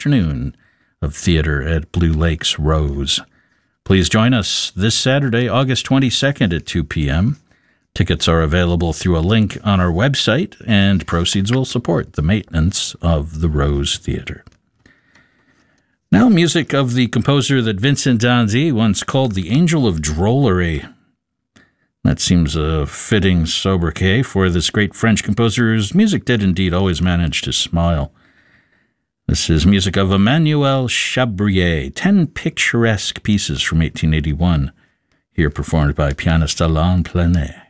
afternoon of theater at Blue Lakes Rose. Please join us this Saturday, August 22nd at 2 p.m. Tickets are available through a link on our website, and proceeds will support the maintenance of the Rose Theater. Now, music of the composer that Vincent d'Indy once called the Angel of Drollery. That seems a fitting sobriquet for this great French composer whose music did indeed always manage to smile. This is music of Emmanuel Chabrier, 10 picturesque pieces from 1881, here performed by pianist Alain Planet.